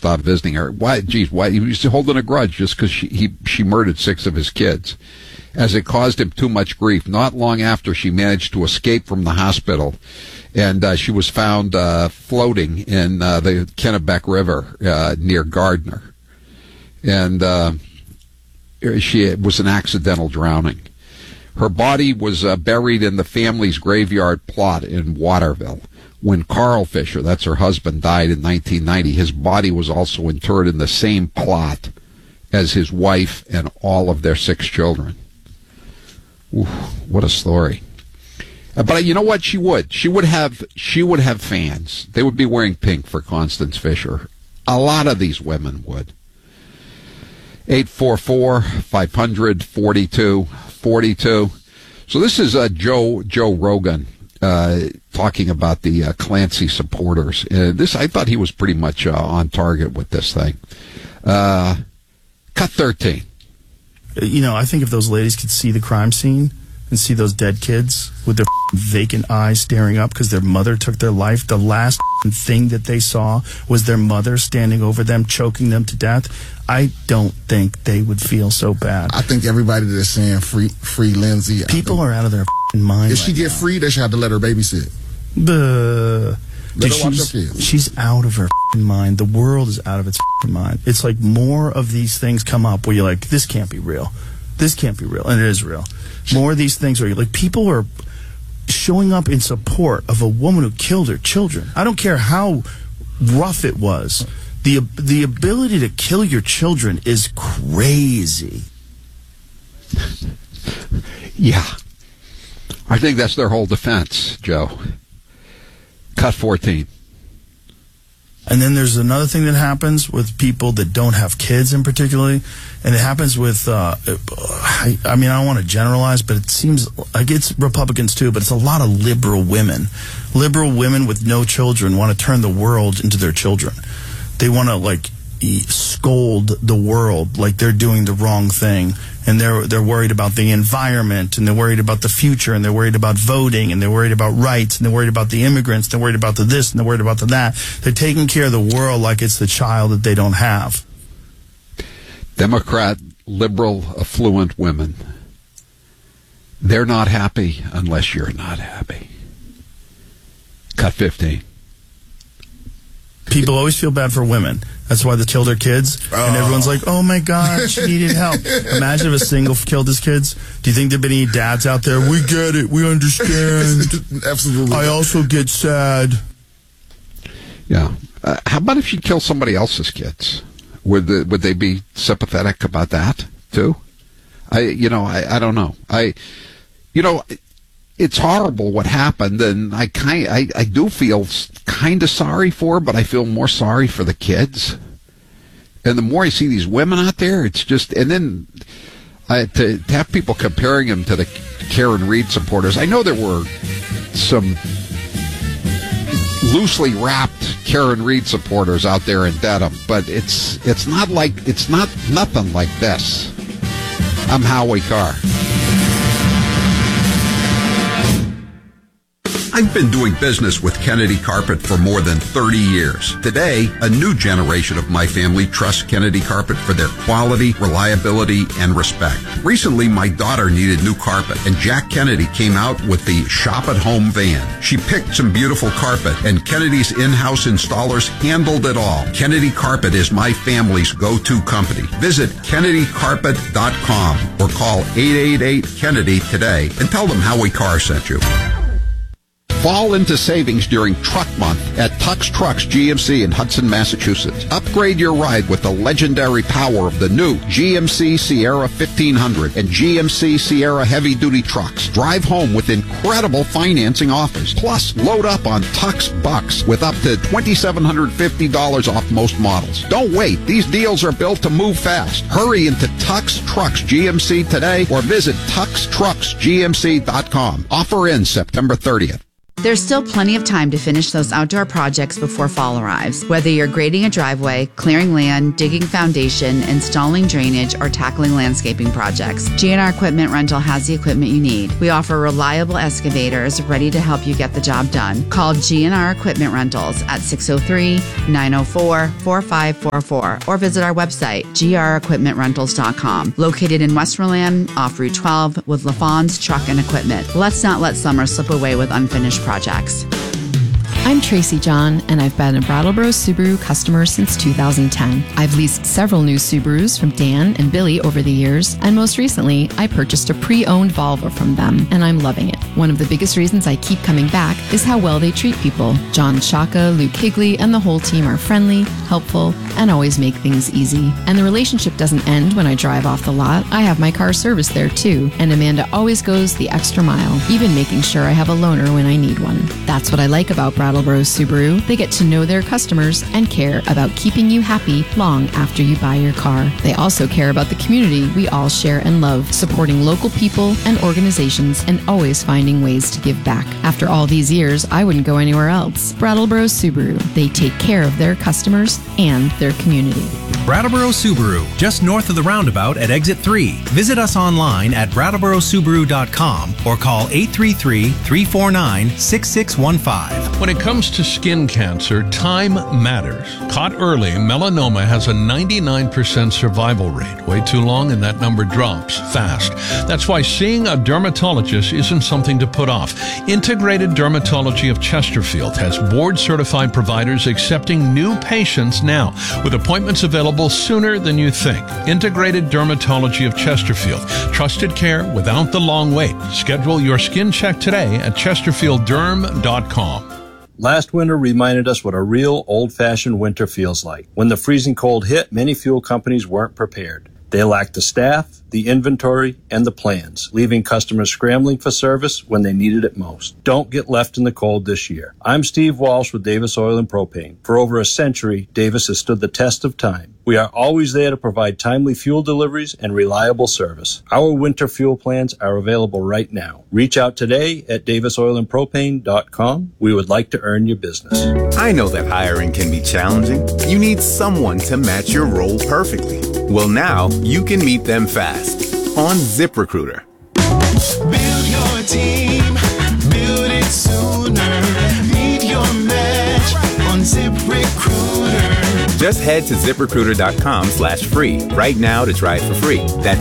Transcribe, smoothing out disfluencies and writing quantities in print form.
stop visiting her. Why? Geez, why? He was holding a grudge just because she murdered 6 of his kids, as it caused him too much grief. Not long after, she managed to escape from the hospital, and she was found floating in the Kennebec River near Gardner. And it was an accidental drowning. Her body was buried in the family's graveyard plot in Waterville. When Carl Fisher, that's her husband, died in 1990, his body was also interred in the same plot as his wife and all of their 6 children. Ooh, what a story. But you know what? She would have fans. They would be wearing pink for Constance Fisher. A lot of these women would. 844-500-4242. So this is Joe Rogan talking about the Clancy supporters. I thought he was pretty much on target with this thing. Cut 13. I think if those ladies could see the crime scene and see those dead kids with their vacant eyes staring up because their mother took their life, the last thing that they saw was their mother standing over them, choking them to death, I don't think they would feel so bad. I think everybody that's saying free Lindsay. People are out of their mind. If she get free, they should have to let her babysit. She's out of her mind. The world is out of its mind. It's like more of these things come up where you're like, this can't be real. This can't be real. And it is real. More of these things where you're like, people are showing up in support of a woman who killed her children. I don't care how rough it was. The ability to kill your children is crazy. Yeah. I think that's their whole defense, Joe. Cut 14. And then there's another thing that happens with people that don't have kids in particularly, and it happens with, I don't want to generalize, but it seems like it's Republicans too, but it's a lot of liberal women. Liberal women with no children want to turn the world into their children. They want to, scold the world like they're doing the wrong thing, and they're worried about the environment, and they're worried about the future, and they're worried about voting, and they're worried about rights, and they're worried about the immigrants, they're worried about the this, and they're worried about the that. They're taking care of the world like it's the child that they don't have. Democrat, liberal, affluent women. They're not happy unless you're not happy. Cut 15. People always feel bad for women. That's why they killed their kids. And everyone's like, oh my God, she needed help. Imagine if a single killed his kids. Do you think there'd be any dads out there? We get it. We understand. Absolutely. I also get sad. Yeah. How about if she killed somebody else's kids? Would they be sympathetic about that too? I don't know. It's horrible what happened, and I do feel kind of sorry for her, but I feel more sorry for the kids. And the more I see these women out there, it's just, and then to have people comparing them to the Karen Reed supporters. I know there were some loosely wrapped Karen Reed supporters out there in Dedham, but it's nothing like this. I'm Howie Carr. I've been doing business with Kennedy Carpet for more than 30 years. Today, a new generation of my family trusts Kennedy Carpet for their quality, reliability, and respect. Recently, my daughter needed new carpet, and Jack Kennedy came out with the Shop at Home van. She picked some beautiful carpet, and Kennedy's in-house installers handled it all. Kennedy Carpet is my family's go-to company. Visit KennedyCarpet.com or call 888-KENNEDY today and tell them Howie Carr sent you. Fall into savings during Truck Month at Tux Trucks GMC in Hudson, Massachusetts. Upgrade your ride with the legendary power of the new GMC Sierra 1500 and GMC Sierra heavy-duty trucks. Drive home with incredible financing offers. Plus, load up on Tux Bucks with up to $2,750 off most models. Don't wait. These deals are built to move fast. Hurry into Tux Trucks GMC today or visit TuxTrucksGMC.com. Offer ends September 30th. There's still plenty of time to finish those outdoor projects before fall arrives. Whether you're grading a driveway, clearing land, digging foundation, installing drainage, or tackling landscaping projects, GNR Equipment Rental has the equipment you need. We offer reliable excavators ready to help you get the job done. Call GNR Equipment Rentals at 603-904-4544 or visit our website, grequipmentrentals.com. Located in Westmoreland, off Route 12 with LaFawn's Truck and Equipment. Let's not let summer slip away with unfinished projects. I'm Tracy John, and I've been a Brattleboro Subaru customer since 2010. I've leased several new Subarus from Dan and Billy over the years, and most recently, I purchased a pre-owned Volvo from them, and I'm loving it. One of the biggest reasons I keep coming back is how well they treat people. John Shaka, Luke Higley, and the whole team are friendly, helpful, and always make things easy. And the relationship doesn't end when I drive off the lot. I have my car serviced there too, and Amanda always goes the extra mile, even making sure I have a loaner when I need one. That's what I like about Brattleboro Subaru. They get to know their customers and care about keeping you happy long after you buy your car. They also care about the community we all share and love, supporting local people and organizations and always finding ways to give back. After all these years, I wouldn't go anywhere else. Brattleboro Subaru. They take care of their customers and their community. Brattleboro Subaru, just north of the roundabout at Exit 3. Visit us online at brattleborosubaru.com or call 833-349-6615. When it comes to skin cancer, time matters. Caught early, melanoma has a 99% survival rate. Way too long and that number drops fast. That's why seeing a dermatologist isn't something to put off. Integrated Dermatology of Chesterfield has board-certified providers accepting new patients now, with appointments available sooner than you think. Integrated Dermatology of Chesterfield. Trusted care without the long wait. Schedule your skin check today at chesterfieldderm.com. Last winter reminded us what a real old-fashioned winter feels like. When the freezing cold hit, many fuel companies weren't prepared. They lacked the staff, the inventory, and the plans, leaving customers scrambling for service when they needed it most. Don't get left in the cold this year. I'm Steve Walsh with Davis Oil and Propane. For over a century, Davis has stood the test of time. We are always there to provide timely fuel deliveries and reliable service. Our winter fuel plans are available right now. Reach out today at davisoilandpropane.com. We would like to earn your business. I know that hiring can be challenging. You need someone to match your role perfectly. Well, now you can meet them fast on ZipRecruiter. Build your team, build it sooner. Meet your match on ZipRecruiter. Just head to ZipRecruiter.com/free right now to try it for free. That's